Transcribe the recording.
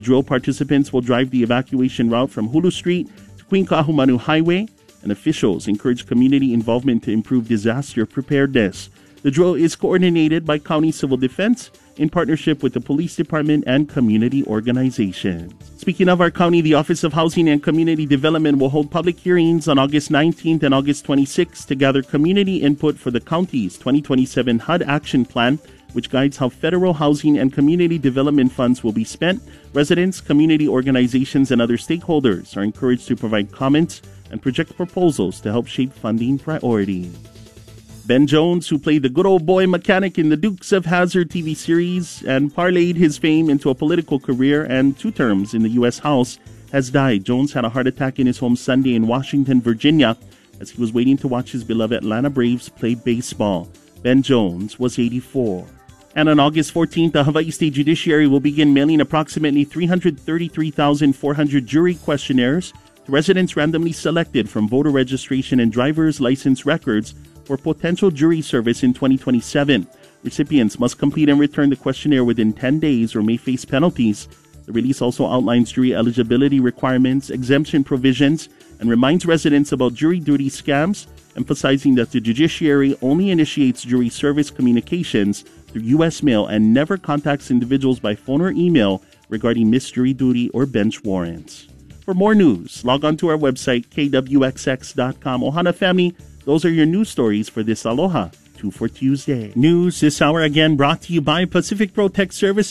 Drill participants will drive the evacuation route from Hulu Street to Queen Kahumanu Highway, and officials encourage community involvement to improve disaster preparedness. The drill is coordinated by County Civil Defense in partnership with the Police Department and community organizations. Speaking of our county, the Office of Housing and Community Development will hold public hearings on August 19th and August 26th to gather community input for the county's 2027 HUD Action Plan, which guides how federal housing and community development funds will be spent. Residents, community organizations, and other stakeholders are encouraged to provide comments and project proposals to help shape funding priorities. Ben Jones, who played the good old boy mechanic in the Dukes of Hazzard TV series and parlayed his fame into a political career and 2 terms in the U.S. House, has died. Jones had a heart attack in his home Sunday in Washington, Virginia, as he was waiting to watch his beloved Atlanta Braves play baseball. Ben Jones was 84. And on August 14th, the Hawaii State Judiciary will begin mailing approximately 333,400 jury questionnaires to residents randomly selected from voter registration and driver's license records for potential jury service in 2027. Recipients must complete and return the questionnaire within 10 days or may face penalties. The release also outlines jury eligibility requirements, exemption provisions, and reminds residents about jury duty scams, emphasizing that the judiciary only initiates jury service communications through U.S. mail and never contacts individuals by phone or email regarding missed jury duty or bench warrants. For more news, log on to our website, kwxx.com. Ohana family, those are your news stories for this Aloha 2 for Tuesday. News this hour again brought to you by Pacific Protect Service.